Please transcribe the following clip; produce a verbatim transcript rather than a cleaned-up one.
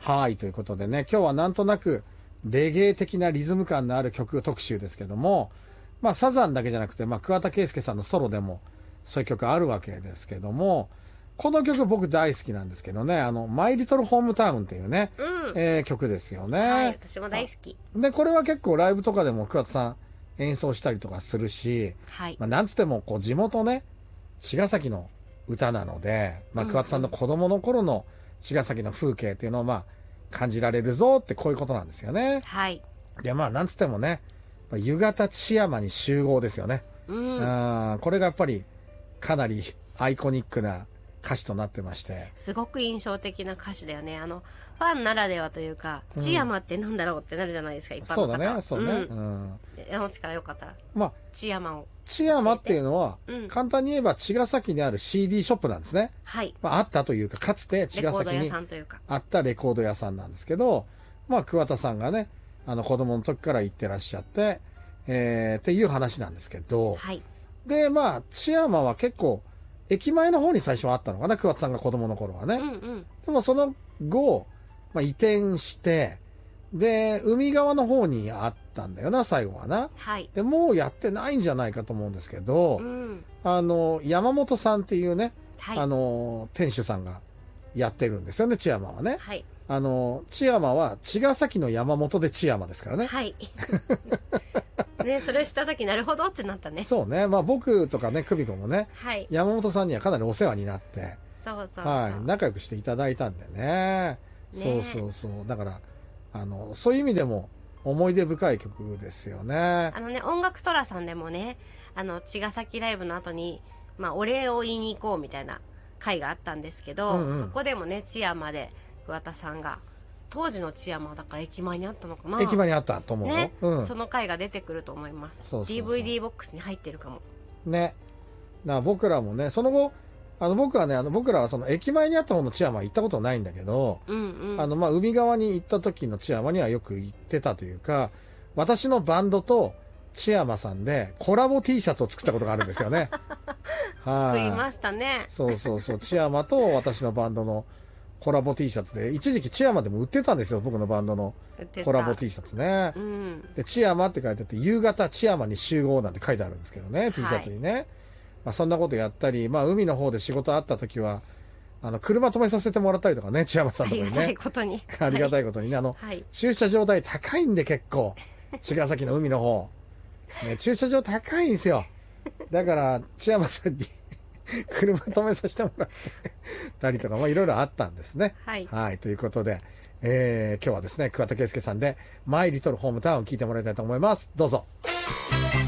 はい、ということでね、今日はなんとなくレゲエ的なリズム感のある曲特集ですけども、まあサザンだけじゃなくて、まあ桑田佳祐さんのソロでもそういう曲あるわけですけども、この曲僕大好きなんですけどね、あの、マイリトルホームタウンっていうね、 うん、 えー曲ですよね。 はい、私も大好き。 で、これは結構ライブとかでも桑田さん演奏したりとかするし、 はい。 まあなんつってもこう地元ね、茅ヶ崎の歌なので、まあ桑田さんの子供の頃の茅ヶ崎の風景っていうのをまあ感じられるぞってこういうことなんですよね。 はい。 で、まあなんつってもね、夕方千山に集合ですよね。 うん。 あこれがやっぱりかなりアイコニックな歌詞となってまして。 すごく印象的な歌詞だよね。あの、ファンならではというか、うん、千山ってなんだろうってなるじゃないですか、一般の方。 そうだね、そうね。うん。 山内からよかったら。 まあ、 千山を。 千山っていうのは、うん、簡単に言えば茅ヶ崎にある シーディー ショップなんですね。 はい。 まあ、あったというか、かつて茅ヶ崎にあったレコード屋さんなんですけど、まあ、桑田さんがね、あの子供の時から行ってらっしゃって、えー、っていう話なんですけど、 はい。 で、まあ、千山は結構、駅前の方に最初はあったのかな、桑田さんが子供の頃はね。 うんうん、 でもその後、まあ、移転して、で、海側の方にあったんだよな、最後はな。 はい。 で、もうやってないんじゃないかと思うんですけど、 うん、 あの、山本さんっていうね、 はい、 あの、店主さんがやってるんですよね、千山はね。 はい。 あの、千山は茅ヶ崎の山本で千山ですからね。 はい。ね、それした時なるほどってなったね。 そうね。まあ僕とかね、久美子もね、 はい、 山本さんにはかなりお世話になって、 そうそうそう、 はい、仲良くしていただいたんでね。ね、そうそうそう。だから、あの、そういう意味でも思い出深い曲ですよね。 あのね、音楽トラさんでもね、あの、茅ヶ崎ライブの後に、まあ、お礼を言いに行こうみたいな会があったんですけど、うんうん、そこでもね、千山で桑田さんが、当時の千山だから駅前にあったのかな、 駅前にあったと思うね、 うん、 その回が出てくると思います。そうそうそう ディーブイディー ボックスに入ってるかもね。だから僕らもね、その後あの僕はね、あの僕らはその駅前にあった方の千山は行ったことないんだけど、 うんうん、 あのまあ海側に行った時の千山にはよく行ってたというか、私のバンドと千山さんでコラボ T シャツを作ったことがあるんですよね。 はい、作りましたね。 そうそうそう、千山と私のバンドのコラボ T シャツで、一時期千山でも売ってたんですよ、僕のバンドのコラボ T シャツね。うん、で、千山って書いてあって、夕方千山に集合なんて書いてあるんですけどね、はい、T シャツにね。まあ、そんなことやったり、まあ、海の方で仕事あった時は、あの、車止めさせてもらったりとかね、千山さんとかにね。 ありがたいことに。 ありがたいことにね、あの、 はい、 駐車場代高いんで結構、茅ヶ崎の海の方。ね、駐車場高いんですよ。だから、千山さんに車止めさせてもらったりとか、まあいろいろあったんですね。 はい。 はい。ということで、えー、今日はですね、桑田佳祐さんで、マイリトルホームタウン聞いてもらいたいと思います。どうぞ。